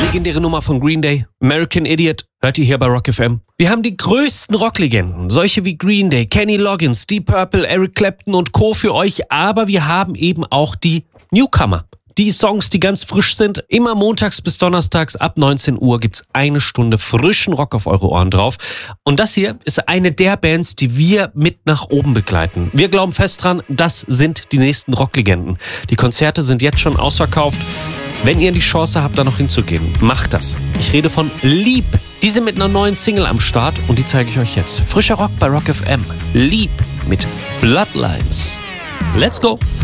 Legendäre Nummer von Green Day, American Idiot, hört ihr hier bei Rock FM. Wir haben die größten Rocklegenden, solche wie Green Day, Kenny Loggins, Deep Purple, Eric Clapton und Co. für euch, aber wir haben eben auch die Newcomer. Die Songs, die ganz frisch sind. Immer montags bis donnerstags ab 19 Uhr gibt's eine Stunde frischen Rock auf eure Ohren drauf. Und das hier ist eine der Bands, die wir mit nach oben begleiten. Wir glauben fest dran, das sind die nächsten Rocklegenden. Die Konzerte sind jetzt schon ausverkauft. Wenn ihr die Chance habt, da noch hinzugehen, macht das. Ich rede von Lieb. Die sind mit einer neuen Single am Start und die zeige ich euch jetzt. Frischer Rock bei Rock FM. Lieb mit Bloodlines. Let's go!